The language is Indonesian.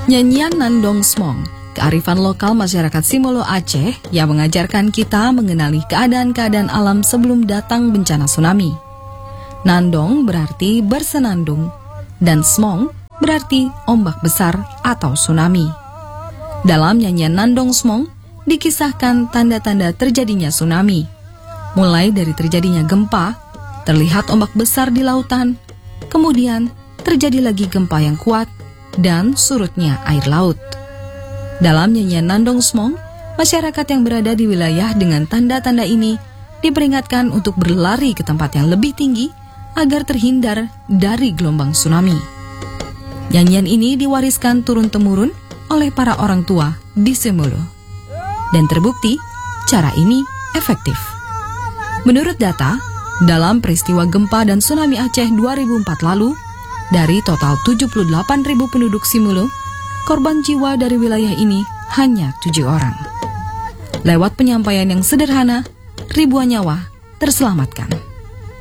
Nyanyian Nandong Smong, kearifan lokal masyarakat Simolo Aceh yang mengajarkan kita mengenali keadaan-keadaan alam sebelum datang bencana tsunami. Nandong berarti bersenandung, dan Smong berarti ombak besar atau tsunami. Dalam nyanyian Nandong Smong, dikisahkan tanda-tanda terjadinya tsunami. Mulai dari terjadinya gempa, terlihat ombak besar di lautan, kemudian terjadi lagi gempa yang kuat, dan surutnya air laut. Dalam nyanyian Nandong Smong, masyarakat yang berada di wilayah dengan tanda-tanda ini diperingatkan untuk berlari ke tempat yang lebih tinggi agar terhindar dari gelombang tsunami. Nyanyian ini diwariskan turun-temurun oleh para orang tua di Simolo. Dan terbukti, cara ini efektif. Menurut data, dalam peristiwa gempa dan tsunami Aceh 2004 lalu, dari total 78.000 penduduk Simolo, korban jiwa dari wilayah ini hanya 7 orang. Lewat penyampaian yang sederhana, ribuan nyawa terselamatkan.